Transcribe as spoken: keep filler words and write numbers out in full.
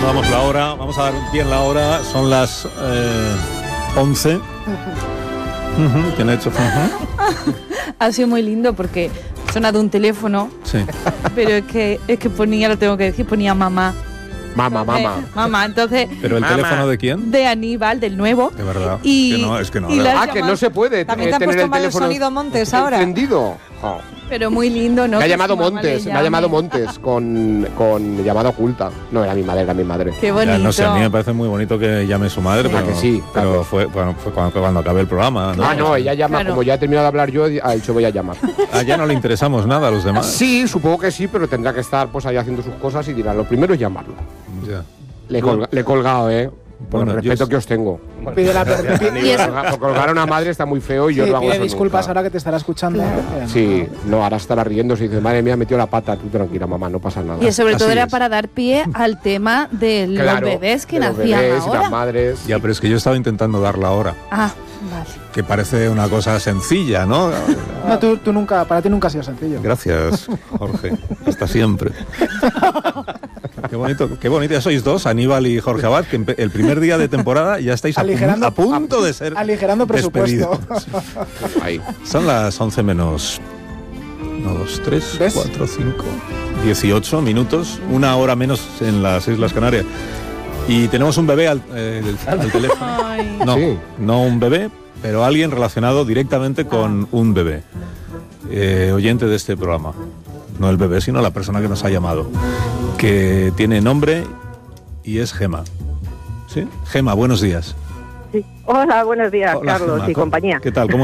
Bueno, vamos la hora, vamos a dar bien la hora, son las eh, once. Uh-huh. ¿Quién ha hecho? Uh-huh. Ha sido muy lindo porque ha sonado un teléfono, sí. Pero es que, es que ponía, lo tengo que decir, ponía mamá. Mamá, mamá. Eh, mamá, entonces... ¿Pero el mamá. teléfono de quién? De Aníbal, del nuevo. De verdad. Y, es que no, es que no. y Ah, que no se puede También eh, te han tener puesto el mal el teléfono sonido Montes ahora. encendido. Oh. Pero muy lindo, ¿no? Me ha Que llamado su mamá Montes, le me ha llamado llame. Montes con, con llamada oculta. No, era mi madre, era mi madre. Qué bonito. Ya, no sé, a mí me parece muy bonito que llame su madre, Sí. pero, Ah, que sí, pero claro. fue, bueno, fue cuando, cuando acabé el programa. ¿no? Ah, no, ella llama, Claro. como ya he terminado de hablar yo, ha dicho voy a llamar. Ah, ya no le interesamos nada a los demás. Sí, supongo que sí, pero tendrá que estar pues ahí haciendo sus cosas y dirá, lo primero es llamarlo. Ya. Le he, colga- le he colgado, ¿eh? Por Bueno, el respeto yo- que os tengo. Pide la per- Y eso- Por colgar a una madre está muy feo y yo sí, no hago pide eso disculpas nunca. ahora que te estará escuchando. Claro. Eh, Sí, no, ahora estará riéndose y dice, madre mía, metió la pata, tú tranquila, mamá, no pasa nada. Y sobre todo Así era es. para dar pie al tema de los Claro, bebés que de los nacían bebés y ahora. las madres. Ya, pero es que yo estaba intentando dar la hora, Ah, vale. que parece una cosa sencilla, ¿no? No, tú, tú nunca, para ti nunca ha sido sencillo. Gracias, Jorge. Hasta siempre. Qué bonito, qué bonito. Ya sois dos, Aníbal y Jorge Abad, que empe- el primer día de temporada ya estáis a, pun- Aligerando- a punto de ser aligerando presupuesto. despedidos. Ahí. Son las once menos uno, dos, tres, ¿Ves? cuatro, cinco, dieciocho minutos, una hora menos en las Islas Canarias. Y tenemos un bebé al, eh, al teléfono. Ay. No, Sí. no un bebé, pero alguien relacionado directamente con un bebé. Eh, oyente de este programa. No el bebé, sino la persona que nos ha llamado. Que tiene nombre y es Gema. ¿Sí? Gema, buenos días. Sí. Hola, buenos días, Hola, Carlos Gema. y ¿Cómo- compañía. ¿Qué tal? ¿Cómo